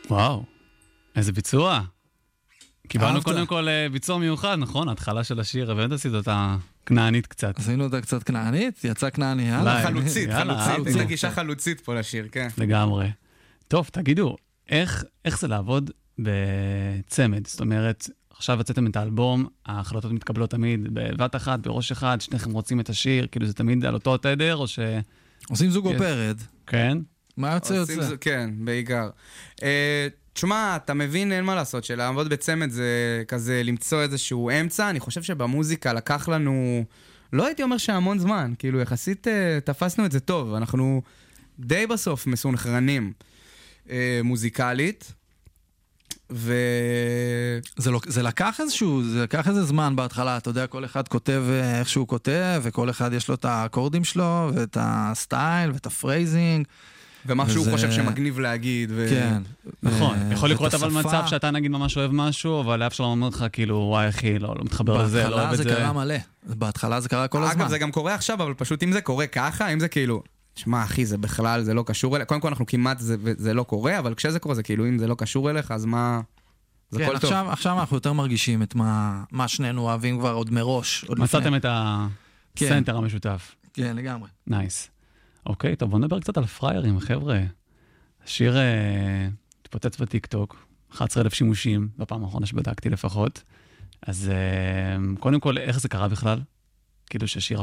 וואו, איזה ביצוע. קיבלנו קודם כל ביצוע מיוחד, נכון? ההתחלה של השיר, ובאמת עשית אותה כנענית קצת. עשינו אותה קצת כנענית, יצא כנעני, חלוצית, חלוצית. איזה גישה חלוצית פה לשיר, כן. לגמרי. טוב, תגידו, איך זה לעבוד בצמד? זאת אומרת, עכשיו יצאתם את האלבום, ההחלטות מתקבלות תמיד בבת אחת, בראש אחד, שניכם רוצים את השיר, כאילו זה תמיד על אותו תדר, או ש... עושים זוג או פרד. כן? מה יוצא? כן, בעיקר. תשמע, אתה מבין, אין מה לעשות, שלעבוד בצמד זה כזה למצוא איזשהו אמצע, אני חושב שבמוזיקה לקח לנו, לא הייתי אומר שהמון זמן, כאילו יחסית תפסנו את זה טוב, אנחנו די בסוף מסונכרנים מוזיקלית, זה לקח איזה זמן בהתחלה, אתה יודע, כל אחד כותב איך שהוא כותב, וכל אחד יש לו את האקורדים שלו, ואת הסטייל, ואת הפרייזינג, ומה שהוא חושב שמגניב להגיד. כן. נכון. יכול לקרות אבל מצב שאתה נגיד ממש אוהב משהו, אבל לאף שלום אומר לך כאילו, וואי אחי, לא מתחבר לזה, לא אוהב את זה. בהתחלה זה קרה מלא. בהתחלה זה קרה כל הזמן. אגב, זה גם קורה עכשיו, אבל פשוט אם זה קורה ככה, אם זה כאילו, שמע אחי, זה בכלל, זה לא קשור אליך. קודם כל אנחנו כמעט, זה לא קורה, אבל כשזה קורה, זה כאילו, אם זה לא קשור אליך, אז מה... זה כל טוב. עכשיו אנחנו יותר מרגישים את מה שנינו אוהבים כבר עוד מראש. מצאתם את הסנטר המשותף. כן, לגמרי. נייס. אוקיי, טוב, בוא נדבר קצת על פריירים, חבר'ה. השיר התפוצץ בטיקטוק, 11,000 שימושים, בפעם האחרונה שבדקתי לפחות. אז קודם כל, איך זה קרה בכלל? כאילו שהשיר